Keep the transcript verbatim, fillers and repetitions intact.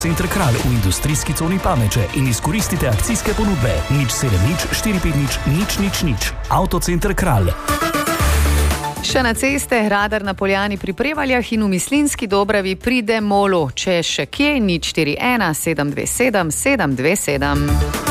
Center Kralj v industrijski coni Pameče in izkoristite akcijske ponudbe nič sedem nič štiri pet nič nič nič nič. Avtocenter Kralj. Še na ceste, radar na Poljani pri Prevaljah in v Mislinjski Dobravi pride Molu. Če še kje, nič štiri ena sedem dve sedem sedem dve sedem.